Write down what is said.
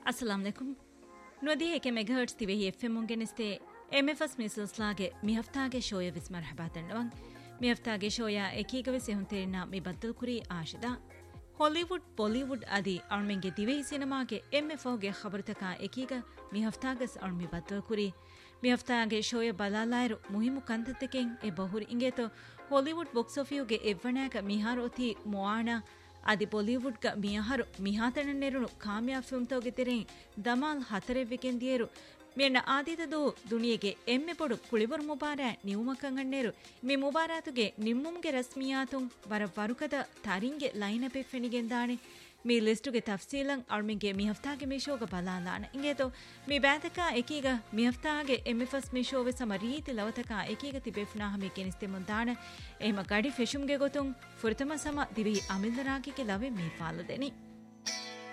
ಅಸ್ಸಲಾಂ ಅಲೈಕುಂ ನುದಿಯೆಕೆ megahertz ತಿವೆಹಿ FM ಮುಂಗೆನಿಸ್ತೆ ಎಂಎಫ್ಎಸ್ ಮಿಸಲ್ಸ್ಲಾಗೆ ಮಿಹಫ್ತಾಗೆ ಶೋಯ ವಿಸ್ Marhaba ತಂಡವಂ ಮಿಹಫ್ತಾಗೆ ಶೋಯ ಎಕೀಗವೆ ಸೆಹುಂತೆರಿನ ಮಿ ಬದ್ದಲ್ ಕುರಿ ಆಶಿದ Hollywood Bollywood ಅದಿ ಅರ್ಮೆಂಗೆ ತಿವೆಹಿ ಸಿನಿಮಾಗೆ ಎಂಎಫ್ಒಗೆ ಖಬರತಕ ಎಕೀಗ ಮಿಹಫ್ತಾಗಸ್ ಅರ್ಮಿ ಬದ್ದಲ್ ಕುರಿ ಮಿಹಫ್ತಾಗೆ ಶೋಯ ಬಲಾಲಾಯರು ಮುಹಿಮು ಕಂತತೆಕೆಂ ಎ ಬಹುರಿ ಇಂಗೆತೋ ಹಾಲಿವುಡ್ ಬಾಕ್ಸ್ ಆಫಿಯುಗೆ ಎವ್ವನಾಗ ಮಿಹಾರೋತಿ ಮೊಆನಾ ಅದಿ ಬಾಲಿವುಡ್ಗ ಮಿಯಹರು ಮಿಹಾತನನ್ನೆರುನು ಕಾಮಿಯಾ ಫಿಲ್ಮ್ತೋಗೆ ತೆರೆಂ ದಮಾಲ್ ಹತರೆವ್ವಿಗೆಂದಿಯರು ಮೇನ ಆದಿದದು ದುನಿಯೆಗೆ ಎಮ್ಮೆ ಪೊಡು ಕುಳಿಬರು ಮುಬಾರಾ ನಿವುಮಕಂ ಅಣ್ಣೇರು ಮಿ ಮುಬಾರಾತುಗೆ ನಿಮ್ಮುಮ್ಗೆ ರಸ್ಮಿಯಾತುಂ ವರ ವರುಕದ ತರಿಂಗೆ ಲೈನಪ್ ಎಫ್ಫೆನಿಗೆಂದಾಣೆ ಮಿ ಲಿಸ್ಟುಗೆ ತಫ್ಸೀಲಂ ಅರ್ಮಿಗೆ ಮಿಹಫ್ತಾಗೆ ಮಿಶೋಗ ಬಲಾಲಾನ ಇಂಗೇತೋ ಮಿ ಬ್ಯಾತಕ ಎಕೀಗ ಮಿಹಫ್ತಾಗೆ ಎಮ್ಎಫ್ಎಸ್ ಮಿಶೋವೆ ಸಮ ರೀತಿ ಲವತಕ ಎಕೀಗ ತಿಬೆಫ್ನಾ ಹಮಿ ಕೆನಿಸ್ತೆ ಮುಂದಾಣ ಎಮ ಗಡಿ ಫೆಶುಮ್ಗೆ ಗೊತುಂ ಫುರ್ತಮ ಸಮ ದಿವಿ ಅಮಿಲ್ದರಾಗಿಗೆ ಲವೆ ಮೀ ಫಾಲದೆನಿ